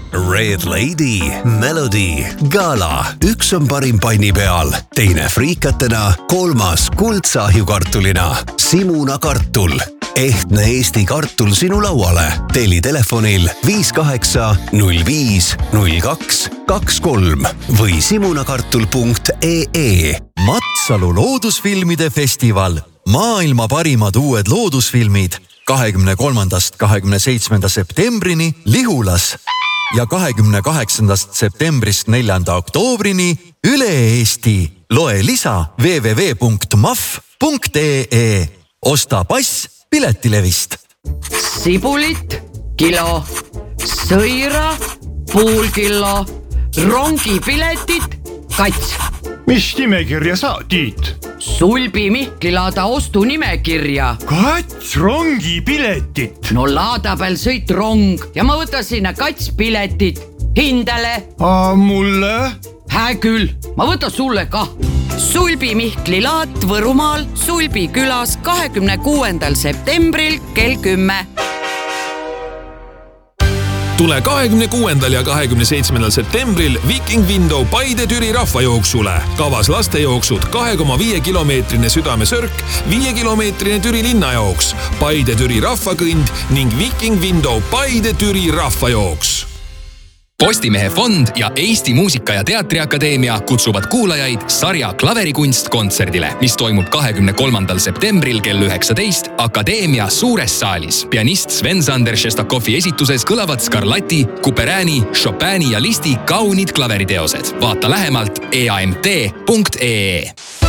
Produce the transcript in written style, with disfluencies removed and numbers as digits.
Red Lady, Melody, Gala. Üks on parim panni peal, teine friikatena, kolmas kuldsahjukartulina. Simuna kartul. Ehtne Eesti kartul sinu lauale. Telli telefonil 58050223 või simunakartul.ee. Matsalu loodusfilmide festival. Maailma parimad uued loodusfilmid 23.–27. septembrini Lihulas ja 28. septembrist 4. oktoobrini üle Eesti. Loe lisa www.maf.ee. Osta pass Piletilevist. Sibulit kilo, sõira pool kilo, rongipiletit kats. Mis nimekirja sa, Tiit? Sulbi Mihkli laada ostu nimekirja. Kats rongipiletit. No laada peal sõit rong ja ma võtan sinna kats piletit. Hindele. Mulle? Hää küll, ma võtan sulle ka. Sulbi Mihkli laat Võrumaal Sulbi külas 26. septembril kell 10. Tule 26. ja 27. septembril Viking Window Paide-Türi rahvajooksule. Kavas lastejooksud 2,5 kilomeetrine Südamesörk, 5 kilomeetrine Türi linnajooks, Paide-Türi rahvakõnd ning Viking Window Paide-Türi rahvajooks. Postimehe fond ja Eesti Muusika- ja Teatriakadeemia kutsuvad kuulajaid sarja Klaverikunst kontserdile, mis toimub 23. septembril kell 19 Akadeemia suures saalis. Pianist Sven-Sander Šestakovi esituses kõlavad Scarlatti, Couperini, Chopini ja Listi kaunid klaveriteosed. Vaata lähemalt eamt.ee.